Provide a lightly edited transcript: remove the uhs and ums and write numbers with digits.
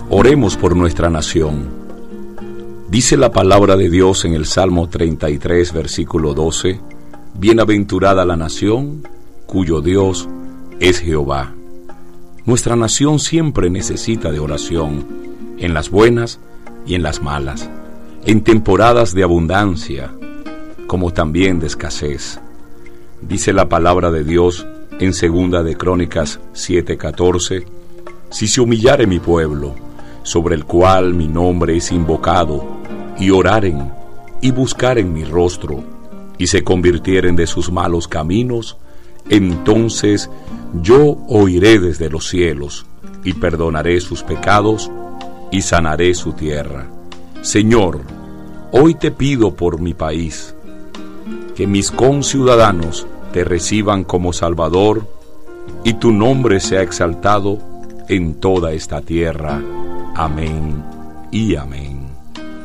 Oremos por nuestra nación. Dice la palabra de Dios en el Salmo 33, versículo 12: Bienaventurada la nación cuyo Dios es Jehová. Nuestra nación siempre necesita de oración, en las buenas y en las malas, en temporadas de abundancia, como también de escasez. Dice la palabra de Dios en 2 de Crónicas 7:14: Si se humillare mi pueblo, sobre el cual mi nombre es invocado, y oraren y buscaren mi rostro, y se convirtieren de sus malos caminos, entonces yo oiré desde los cielos, y perdonaré sus pecados, y sanaré su tierra. Señor, hoy te pido por mi país, que mis conciudadanos te reciban como Salvador, y tu nombre sea exaltado en toda esta tierra. Amén y amén.